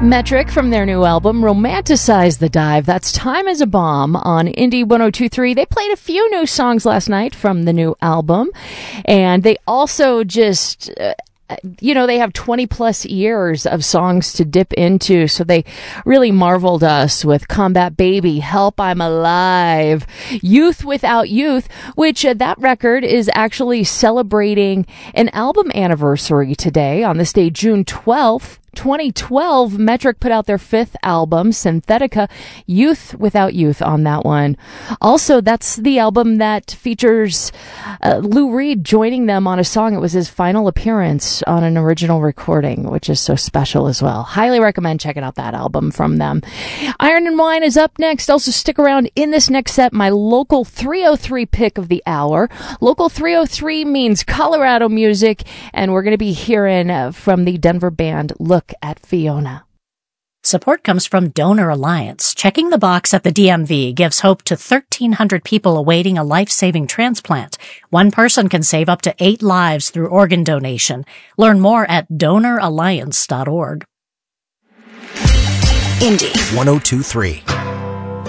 Metric from their new album, Romanticize the Dive. That's Time is a Bomb on Indie 102.3. They played a few new songs last night from the new album. And they also just... they have 20 plus years of songs to dip into. So they really marveled us with Combat Baby, Help I'm Alive, Youth Without Youth, which that record is actually celebrating an album anniversary today. On this day, June 12th, 2012, Metric put out their fifth album, Synthetica, Youth Without Youth on that one. Also, that's the album that features Lou Reed joining them on a song. It was his final appearance on an original recording, which is so special as well. Highly recommend checking out that album from them. Iron and Wine is up next. Also, stick around in this next set, my Local 303 pick of the hour. Local 303 means Colorado music, and we're going to be hearing from the Denver band Look at Fiona. Support comes from Donor Alliance. Checking the box at the DMV gives hope to 1,300 people awaiting a life-saving transplant. One person can save up to 8 lives through organ donation. Learn more at donoralliance.org. Indie 102.3